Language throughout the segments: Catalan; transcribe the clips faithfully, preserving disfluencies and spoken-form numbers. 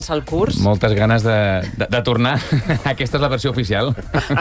el curs. Moltes ganes de, de, de tornar. Aquesta és la versió oficial.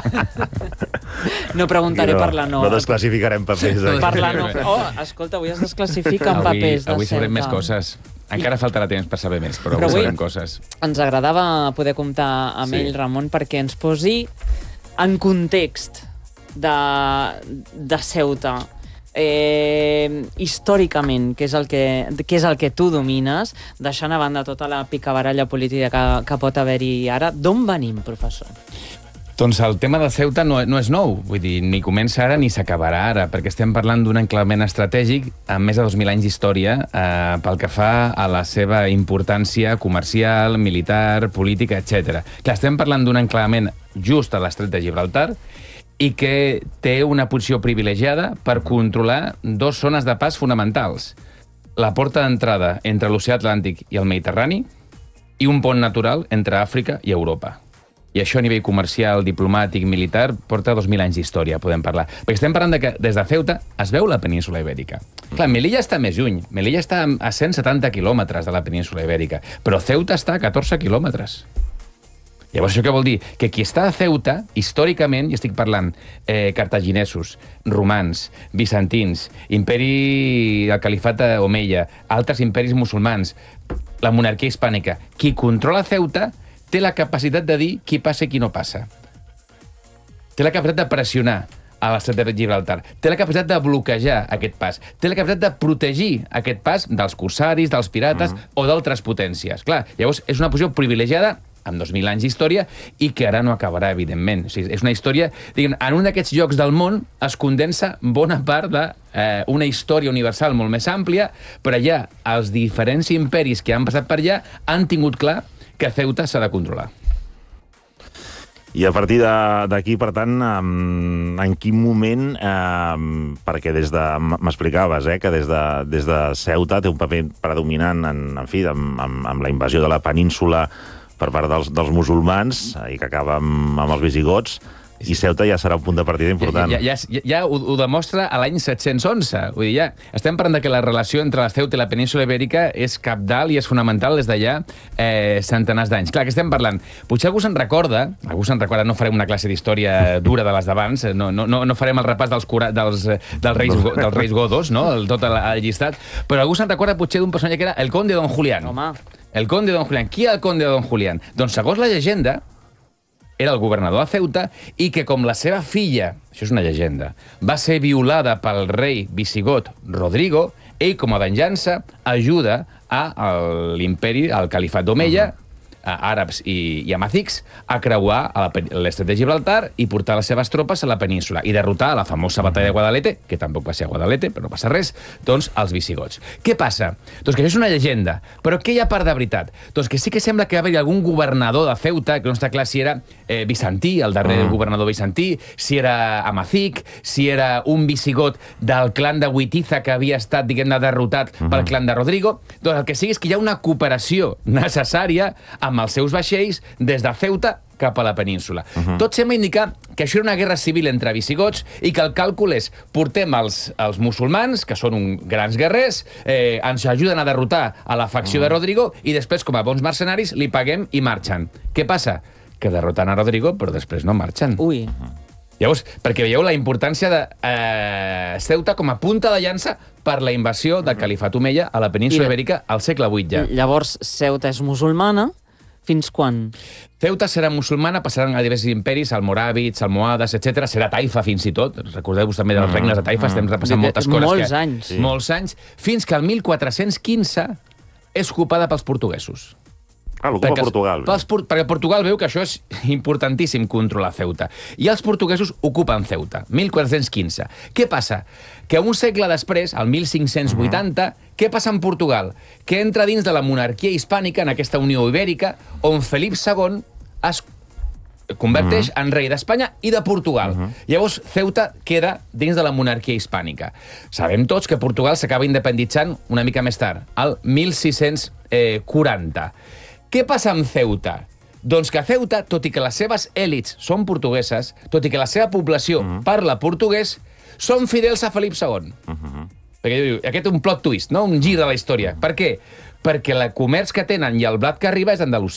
No preguntaré no, per la no. No desclassificarem papers. Per la no. Oh, escolta, avui es desclassifiquen Avui, papers de avui sabrem Ceuta. més coses. Encara faltarà temps per saber més, però, Però avui avui sabrem coses. Ens agradava poder comptar amb Sí. ell, Ramon, perquè ens posi en context de, de Ceuta. Eh, històricament, que és, el que, que és el que tu domines, deixant a banda tota la picabaralla política que, que pot haver-hi ara, d'on venim, professor? Doncs el tema de Ceuta no, no és nou, vull dir, ni comença ara ni s'acabarà ara, perquè estem parlant d'un enclavament estratègic amb més de dos mil anys d'història eh, pel que fa a la seva importància comercial, militar, política, etcètera. Clar, estem parlant d'un enclavament just a l'estret de Gibraltar i que té una posició privilegiada per controlar dues zones de pas fonamentals. La porta d'entrada entre l'oceà Atlàntic i el Mediterrani i un pont natural entre Àfrica i Europa. I això a nivell comercial, diplomàtic, militar, porta dos mil anys d'història, podem parlar. Perquè estem parlant de que des de Ceuta es veu la península Ibèrica. Clar, Melilla està més lluny. Melilla està a cent setanta quilòmetres de la península Ibèrica, però Ceuta està a catorze quilòmetres. Llavors, això què vol dir? Que qui està a Ceuta, històricament, i estic parlant eh, cartaginesos, romans, bizantins, imperi del califat Omeia, altres imperis musulmans, la monarquia hispànica, qui controla Ceuta té la capacitat de dir qui passa i qui no passa. Té la capacitat de pressionar a l'estret de Gibraltar. Té la capacitat de bloquejar aquest pas. Té la capacitat de protegir aquest pas dels corsaris, dels pirates mm. o d'altres potències. Clar, llavors és una posició privilegiada amb dos mil anys d'història i que ara no acabarà, evidentment. O sigui, és una història... Diguem, en un d'aquests llocs del món es condensa bona part de eh, una història universal molt més àmplia, però allà els diferents imperis que han passat per allà han tingut clar que Ceuta s'ha de controlar. I a partir d'aquí, per tant, en quin moment, eh, perquè des de, m'explicaves, eh, que des de, des de Ceuta té un paper predominant en, en fi, amb, amb, amb la invasió de la península per part dels, dels musulmans, i que acaba amb, amb els visigots, i Ceuta ja serà un punt de partida important. Ja, ja, ja, ja ho, ho demostra a l'any set-cents onze. Vull dir, ja estem parlant de que la relació entre la Ceuta i la península Ibèrica és cabdal i és fonamental des d'allà eh, centenars d'anys. Clar, que estem parlant... Potser algú se'n recorda, algú se'n recorda, no farem una classe d'història dura de les d'abans, no, no, no farem el repàs dels, cura, dels, dels, reis, dels reis godos, no? El, tot el, el llistat, però algú se'n recorda potser d'un personatge que era el conde Don Julián. Home. El conde Don Julián. Qui era el conde Don Julián? Doncs, segons la llegenda, era el governador de Ceuta i que, com la seva filla, això és una llegenda, va ser violada pel rei visigot Rodrigo, ell, com a venjança, ajuda a l'imperi, al califat d'Omeia, uh-huh. a àrabs i, i amazics, a creuar a l'estret de Gibraltar i portar les seves tropes a la península i derrotar a la famosa batalla de Guadalete, que tampoc va ser a Guadalete, però no passa res, doncs els visigots. Què passa? Doncs que això és una llegenda, però què hi ha part de veritat? Doncs que sí que sembla que va haver algun governador de Ceuta, que no està clar si era eh, bizantí, el darrer mm. governador bizantí, si era amazic, si era un visigot del clan de Witiza que havia estat, diguem-ne, derrotat mm. pel clan de Rodrigo. Doncs el que sigui és que hi ha una cooperació necessària amb els seus vaixells des de Ceuta cap a la península. Uh-huh. Tot sembla indicar que això era una guerra civil entre visigots i que el càlcul és portem els, els musulmans, que són un, grans guerrers, eh, ens ajuden a derrotar a la facció uh-huh. de Rodrigo i després, com a bons mercenaris, li paguem i marxen. Què passa? Que derroten a Rodrigo, però després no marxen. Ui. Llavors, perquè veieu la importància de eh, Ceuta com a punta de llança per la invasió del califat Omeia a la península Ibèrica al segle vuit ja. Llavors, Ceuta és musulmana. Fins quan? Ceuta serà musulmana, passaran a diversos imperis, almoràvits, almohades, etcètera. Serà taifa, fins i tot. Recordeu-vos també dels regnes de taifa, mm. estem repassant moltes coses. Molts que... anys. Sí. Molts anys. Fins que el mil quatre-cents quinze és ocupada pels portuguesos. Ah, l'ocupa Portugal. Pels, perquè Portugal veu que això és importantíssim, controlar Ceuta. I els portuguesos ocupen Ceuta, mil quatre-cents quinze. Què passa? Que un segle després, al mil cinc-cents vuitanta, uh-huh. què passa en Portugal? Que entra dins de la monarquia hispànica, en aquesta Unió Ibèrica, on Felip segon es converteix uh-huh. en rei d'Espanya i de Portugal. Uh-huh. Llavors, Ceuta queda dins de la monarquia hispànica. Sabem tots que Portugal s'acaba independitzant una mica més tard, al mil sis-cents quaranta. Què passa amb Ceuta? Doncs que Ceuta, tot i que les seves èlits són portugueses, tot i que la seva població uh-huh. parla portuguès, són fidels a Felip segon. Uh-huh. Perquè aquest és un plot twist, no? Un gir de la història. Uh-huh. Per què? Perquè el comerç que tenen i el blat que arriba és d'Andalusia.